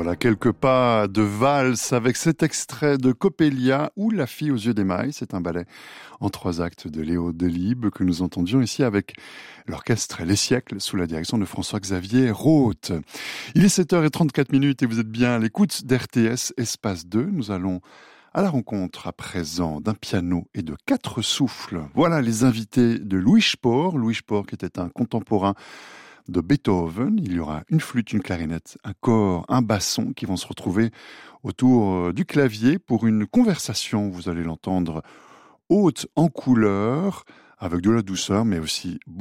Voilà quelques pas de valse avec cet extrait de Coppelia ou La fille aux yeux d'émail. C'est un ballet en 3 actes de Léo Delibes que nous entendions ici avec l'orchestre Les Siècles sous la direction de François-Xavier Roth. Il est 7h34 et vous êtes bien à l'écoute d'RTS Espace 2. Nous allons à la rencontre à présent d'un piano et de 4 souffles. Voilà les invités de Louis Spohr. Louis Spohr qui était un contemporain de Beethoven. Il y aura une flûte, une clarinette, un cor, un basson qui vont se retrouver autour du clavier pour une conversation. Vous allez l'entendre haute en couleur, avec de la douceur, mais aussi